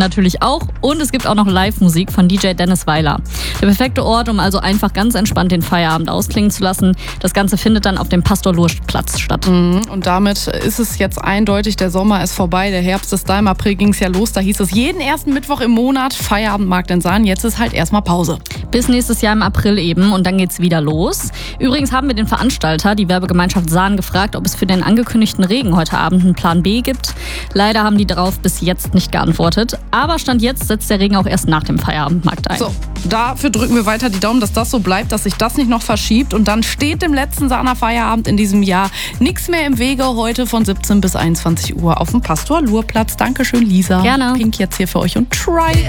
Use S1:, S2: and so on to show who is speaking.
S1: natürlich auch. Und es gibt auch noch Live-Musik von DJ Dennis Weiler. Der perfekte Ort, um also einfach ganz entspannt den Feierabend ausklingen zu lassen. Das Ganze findet dann auf dem Pastor-Lurch-Platz statt.
S2: Und damit ist es jetzt eindeutig, der Sommer ist vorbei, der Herbst ist da. Im April ging es ja los, da hieß es jeden ersten Mittwoch im Monat Feierabendmarkt in Sahn. Jetzt ist halt erstmal Pause.
S1: Bis nächstes Jahr im April eben und dann geht's wieder los. Übrigens haben wir den Veranstalter, die Werbegemeinschaft Sahn, gefragt, ob es für den angekündigten Regen heute Abend einen Plan B gibt. Leider haben die darauf bis jetzt nicht geantwortet. Aber Stand jetzt setzt der Regen auch erst nach dem Feierabendmarkt ein.
S2: So, dafür drücken wir weiter die Daumen, dass das so bleibt, dass sich das nicht noch verschiebt. Und dann steht dem letzten Sahner Feierabend in diesem Jahr nichts mehr im Wege. Heute von 17 bis 21 Uhr auf dem Pastor-Lurch-Platz. Dankeschön, Lisa.
S1: Gerne.
S2: Pink jetzt hier für euch und Try.